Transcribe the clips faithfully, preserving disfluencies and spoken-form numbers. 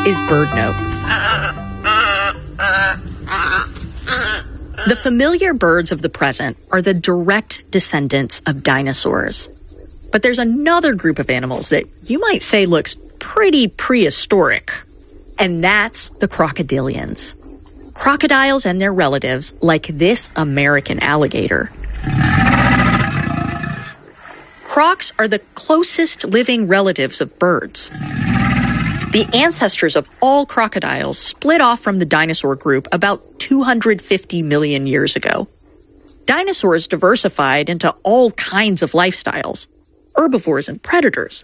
is BirdNote. The familiar birds of the present are the direct descendants of dinosaurs. But there's another group of animals that you might say looks pretty prehistoric, and that's the crocodilians. Crocodiles and their relatives, like this American alligator. Crocs are the closest living relatives of birds. The ancestors of all crocodiles split off from the dinosaur group about two hundred fifty million years ago. Dinosaurs diversified into all kinds of lifestyles, herbivores and predators,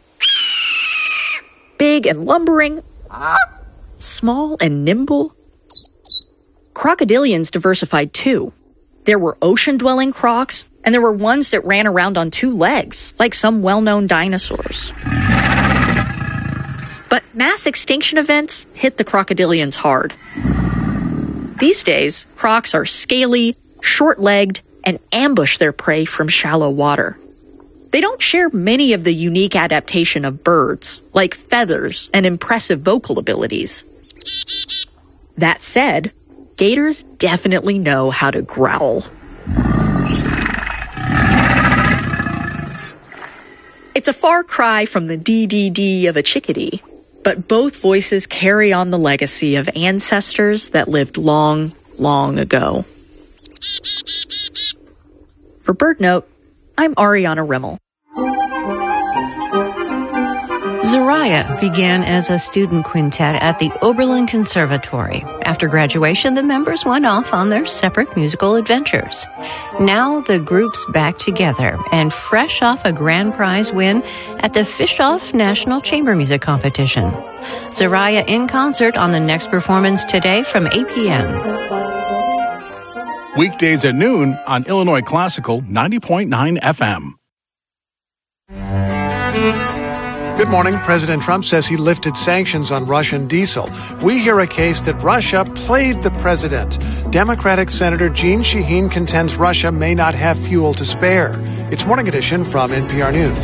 big and lumbering, small and nimble. Crocodilians diversified too. There were ocean-dwelling crocs, and there were ones that ran around on two legs, like some well-known dinosaurs. But mass extinction events hit the crocodilians hard. These days, crocs are scaly, short-legged, and ambush their prey from shallow water. They don't share many of the unique adaptation of birds, like feathers and impressive vocal abilities. That said, gators definitely know how to growl. It's a far cry from the dee-dee-dee of a chickadee, but both voices carry on the legacy of ancestors that lived long, long ago. For BirdNote, I'm Ariana Rimmel. Zoraya began as a student quintet at the Oberlin Conservatory. After graduation, the members went off on their separate musical adventures. Now the group's back together and fresh off a grand prize win at the Fischoff National Chamber Music Competition. Zoraya in concert on the next performance today from eight p.m. Weekdays at noon on Illinois Classical ninety point nine F M. Good morning. President Trump says he lifted sanctions on Russian diesel. We hear a case that Russia played the president. Democratic Senator Jeanne Shaheen contends Russia may not have fuel to spare. It's Morning Edition from N P R News.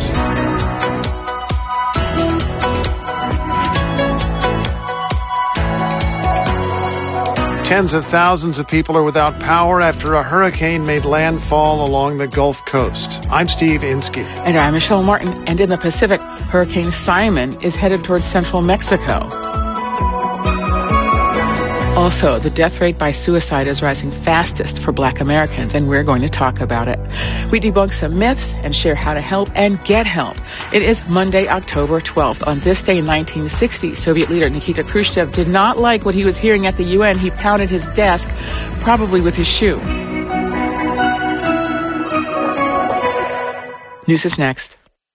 Tens of thousands of people are without power after a hurricane made landfall along the Gulf Coast. I'm Steve Inskeep. And I'm Michelle Martin. And in the Pacific, Hurricane Simon is headed towards central Mexico. Also, the death rate by suicide is rising fastest for Black Americans, and we're going to talk about it. We debunk some myths and share how to help and get help. It is Monday, October twelfth. On this day in nineteen sixty, Soviet leader Nikita Khrushchev did not like what he was hearing at the U N. He pounded his desk, probably with his shoe. News is next.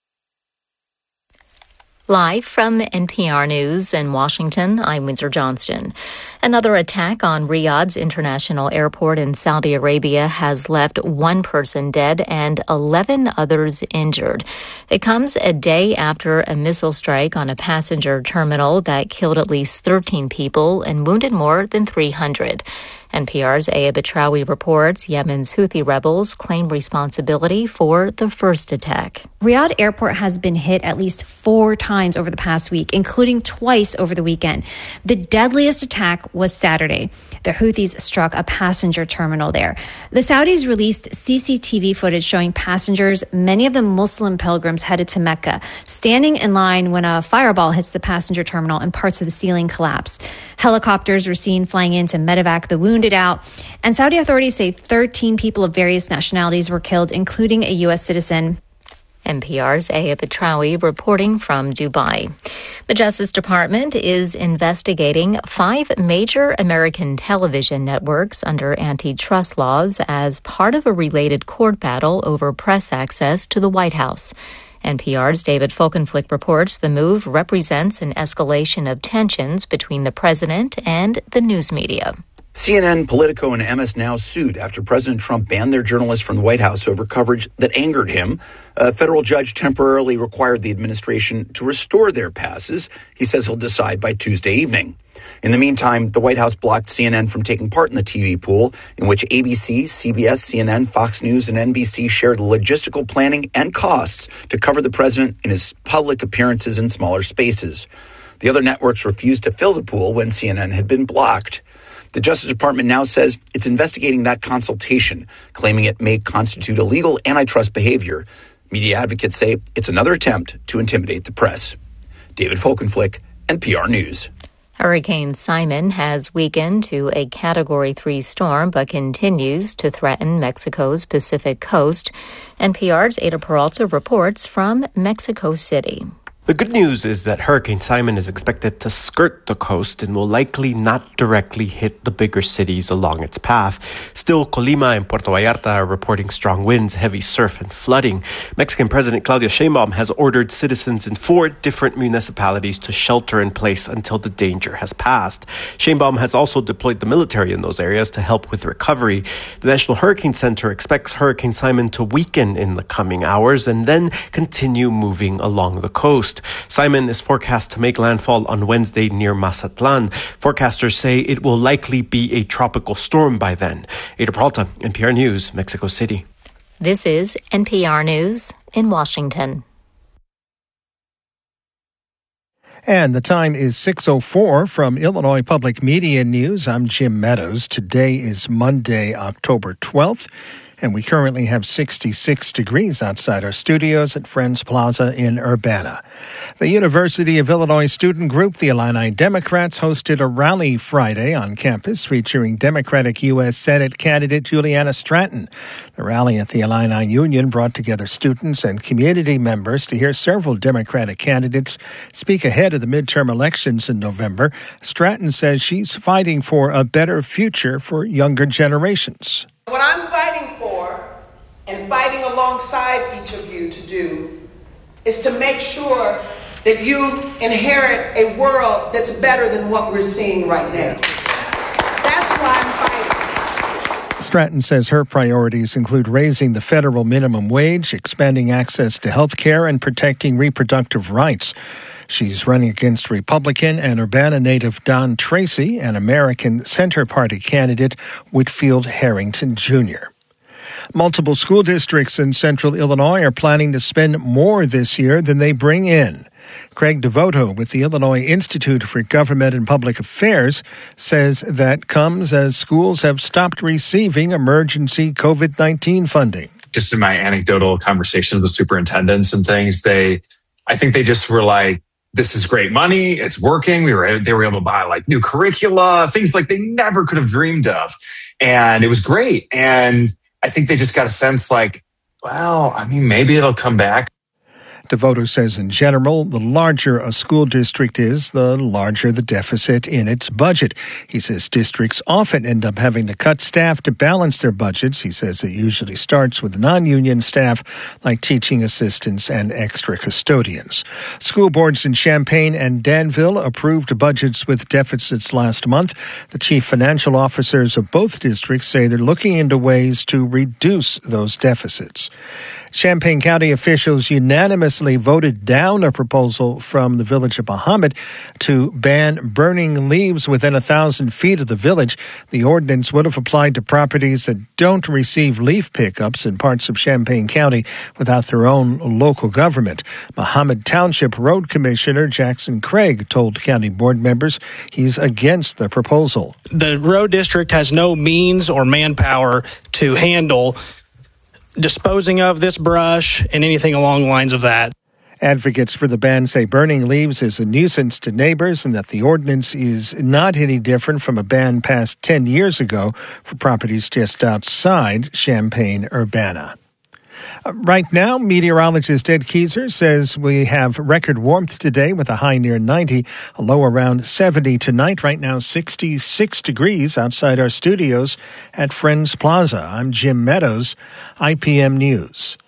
Live from N P R News in Washington, I'm Windsor Johnston. Another attack on Riyadh's international airport in Saudi Arabia has left one person dead and eleven others injured. It comes a day after a missile strike on a passenger terminal that killed at least thirteen people and wounded more than three hundred. N P R's Aya Batrawi reports Yemen's Houthi rebels claim responsibility for the first attack. Riyadh Airport has been hit at least four times over the past week, including twice over the weekend. The deadliest attack was Saturday. The Houthis struck a passenger terminal there. The Saudis released C C T V footage showing passengers, many of them Muslim pilgrims headed to Mecca, standing in line when a fireball hits the passenger terminal and parts of the ceiling collapse. Helicopters were seen flying in to medevac the wounded out. And Saudi authorities say thirteen people of various nationalities were killed, including a U S citizen. N P R's Aya Batrawi reporting from Dubai. The Justice Department is investigating five major American television networks under antitrust laws as part of a related court battle over press access to the White House. N P R's David Folkenflik reports the move represents an escalation of tensions between the president and the news media. C N N, Politico, and M S Now sued after President Trump banned their journalists from the White House over coverage that angered him. A federal judge temporarily required the administration to restore their passes. He says he'll decide by Tuesday evening. In the meantime, the White House blocked C N N from taking part in the T V pool, in which A B C, C B S, C N N, Fox News, and N B C shared logistical planning and costs to cover the president in his public appearances in smaller spaces. The other networks refused to fill the pool when C N N had been blocked. The Justice Department now says it's investigating that consultation, claiming it may constitute illegal antitrust behavior. Media advocates say it's another attempt to intimidate the press. David Folkenflik, N P R News. Hurricane Simon has weakened to a Category three storm but continues to threaten Mexico's Pacific coast. N P R's Ada Peralta reports from Mexico City. The good news is that Hurricane Simon is expected to skirt the coast and will likely not directly hit the bigger cities along its path. Still, Colima and Puerto Vallarta are reporting strong winds, heavy surf, and flooding. Mexican President Claudia Sheinbaum has ordered citizens in four different municipalities to shelter in place until the danger has passed. Sheinbaum has also deployed the military in those areas to help with recovery. The National Hurricane Center expects Hurricane Simon to weaken in the coming hours and then continue moving along the coast. Simon is forecast to make landfall on Wednesday near Mazatlan. Forecasters say it will likely be a tropical storm by then. Ada Peralta, N P R News, Mexico City. This is N P R News in Washington. And the time is six oh four from Illinois Public Media News. I'm Jim Meadows. Today is Monday, October twelfth. And we currently have sixty-six degrees outside our studios at Friends Plaza in Urbana. The University of Illinois student group, the Illini Democrats, hosted a rally Friday on campus featuring Democratic U S Senate candidate Juliana Stratton. The rally at the Illini Union brought together students and community members to hear several Democratic candidates speak ahead of the midterm elections in November. Stratton says she's fighting for a better future for younger generations. What I'm fighting for and fighting alongside each of you to do is to make sure that you inherit a world that's better than what we're seeing right now. That's why I'm fighting. Stratton says her priorities include raising the federal minimum wage, expanding access to health care, and protecting reproductive rights. She's running against Republican and Urbana native Don Tracy and American Center Party candidate Whitfield Harrington Junior Multiple school districts in central Illinois are planning to spend more this year than they bring in. Craig Devoto with the Illinois Institute for Government and Public Affairs says that comes as schools have stopped receiving emergency covid nineteen funding. Just in my anecdotal conversations with superintendents and things, they, I think they just were like, this is great money. It's working. We were, they were able to buy like new curricula, things like they never could have dreamed of. And it was great. And I think they just got a sense like, well, I mean, maybe it'll come back. Devoto says in general, the larger a school district is, the larger the deficit in its budget. He says districts often end up having to cut staff to balance their budgets. He says it usually starts with non-union staff like teaching assistants and extra custodians. School boards in Champaign and Danville approved budgets with deficits last month. The chief financial officers of both districts say they're looking into ways to reduce those deficits. Champaign County officials unanimously voted down a proposal from the village of Mahomet to ban burning leaves within a thousand feet of the village. The ordinance would have applied to properties that don't receive leaf pickups in parts of Champaign County without their own local government. Mahomet Township Road Commissioner Jackson Craig told county board members he's against the proposal. The road district has no means or manpower to handle disposing of this brush and anything along the lines of that. Advocates for the ban say burning leaves is a nuisance to neighbors and that the ordinance is not any different from a ban passed ten years ago for properties just outside Champaign-Urbana. Uh, right now, meteorologist Ed Keyser says we have record warmth today with a high near ninety, a low around seventy tonight. Right now, sixty-six degrees outside our studios at Friends Plaza. I'm Jim Meadows, I P M News.